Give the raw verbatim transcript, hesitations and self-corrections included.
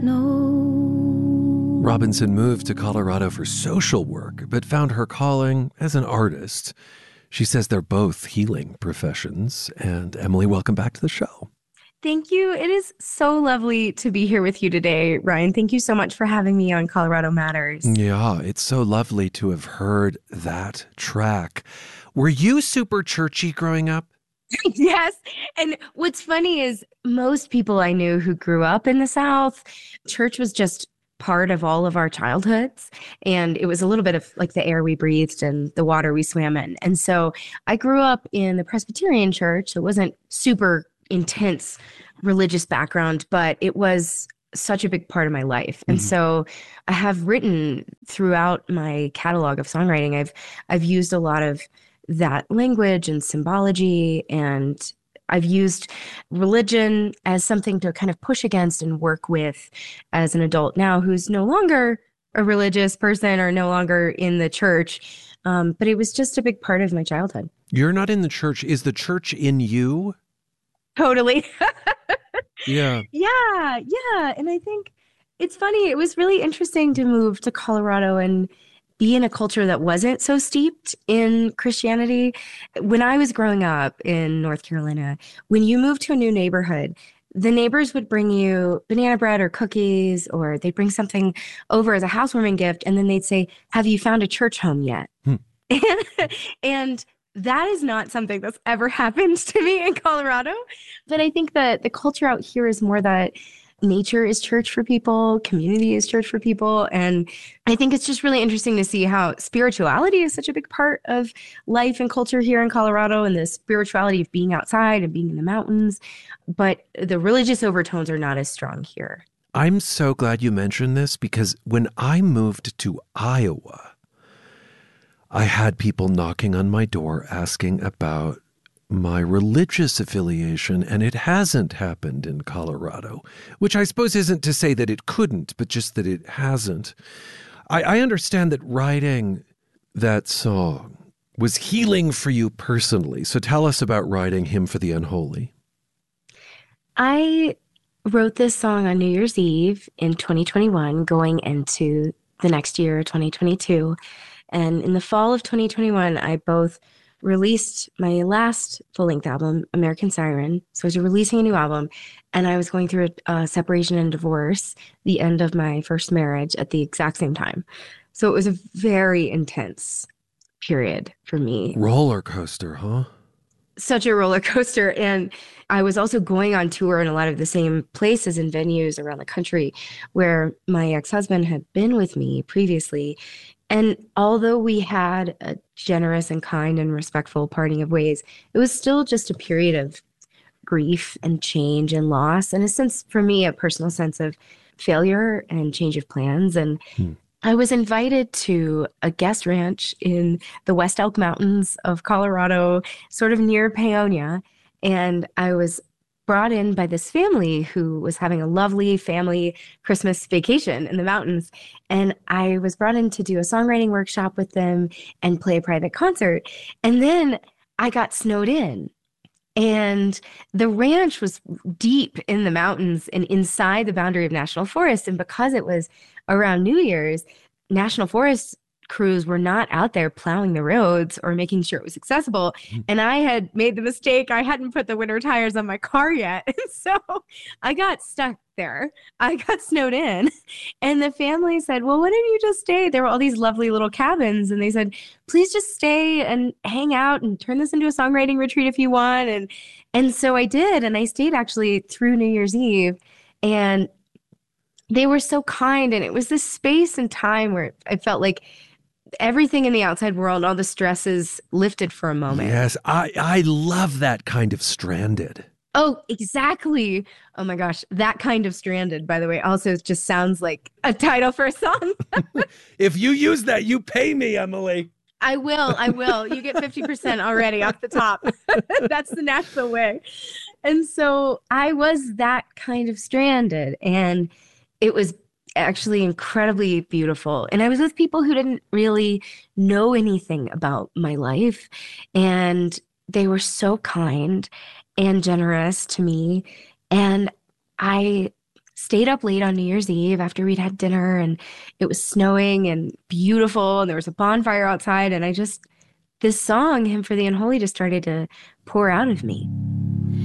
know. Robinson moved to Colorado for social work, but found her calling as an artist. She says they're both healing professions. And Emily, welcome back to the show. Thank you. It is so lovely to be here with you today, Ryan. Thank you so much for having me on Colorado Matters. Yeah, it's so lovely to have heard that track. Were you super churchy growing up? Yes. And what's funny is most people I knew who grew up in the South, church was just part of all of our childhoods. And it was a little bit of like the air we breathed and the water we swam in. And so I grew up in the Presbyterian church. It wasn't super intense religious background, but it was such a big part of my life. And mm-hmm. so I have written throughout my catalog of songwriting, I've I've used a lot of that language and symbology, and I've used religion as something to kind of push against and work with as an adult now who's no longer a religious person or no longer in the church. Um, but it was just a big part of my childhood. You're not in the church. Is the church in you? Totally. Yeah. Yeah. Yeah. And I think it's funny. It was really interesting to move to Colorado and be in a culture that wasn't so steeped in Christianity. When I was growing up in North Carolina, when you moved to a new neighborhood, the neighbors would bring you banana bread or cookies, or they'd bring something over as a housewarming gift. And then they'd say, have you found a church home yet? Hmm. and, and that is not something that's ever happened to me in Colorado. But I think that the culture out here is more that nature is church for people, community is church for people. And I think it's just really interesting to see how spirituality is such a big part of life and culture here in Colorado, and the spirituality of being outside and being in the mountains. But the religious overtones are not as strong here. I'm so glad you mentioned this, because when I moved to Iowa, I had people knocking on my door asking about my religious affiliation, and it hasn't happened in Colorado, which I suppose isn't to say that it couldn't, but just that it hasn't. I, I understand that writing that song was healing for you personally. So tell us about writing Hymn for the Unholy. I wrote this song on New Year's Eve in twenty twenty-one, going into the next year, twenty twenty-two. And in the fall of twenty twenty-one, I both released my last full-length album, American Siren. So I was releasing a new album, and I was going through a, a separation and divorce, the end of my first marriage, at the exact same time. So it was a very intense period for me. Roller coaster, huh? Such a roller coaster. And I was also going on tour in a lot of the same places and venues around the country where my ex-husband had been with me previously. And although we had a generous and kind and respectful parting of ways, it was still just a period of grief and change and loss, and a sense, for me, a personal sense of failure and change of plans. And hmm. I was invited to a guest ranch in the West Elk Mountains of Colorado, sort of near Paonia. And I was brought in by this family who was having a lovely family Christmas vacation in the mountains. And I was brought in to do a songwriting workshop with them and play a private concert. And then I got snowed in. And the ranch was deep in the mountains and inside the boundary of National Forest. And because it was around New Year's, National Forest crews were not out there plowing the roads or making sure it was accessible. And I had made the mistake. I hadn't put the winter tires on my car yet. And so I got stuck there. I got snowed in. And the family said, well, why don't you just stay? There were all these lovely little cabins. And they said, please just stay and hang out and turn this into a songwriting retreat if you want. And, and so I did. And I stayed actually through New Year's Eve. And they were so kind. And it was this space and time where I felt like everything in the outside world, all the stresses lifted for a moment. Yes, I, I love that kind of stranded. Oh, exactly. Oh my gosh. That kind of stranded, by the way, also just sounds like a title for a song. If you use that, you pay me, Emily. I will. I will. You get fifty percent already off the top. That's the natural way. And so I was that kind of stranded, and it was actually incredibly beautiful. And I was with people who didn't really know anything about my life. And they were so kind and generous to me. And I stayed up late on New Year's Eve after we'd had dinner and it was snowing and beautiful and there was a bonfire outside. And I just, this song, Hymn for the Unholy, just started to pour out of me.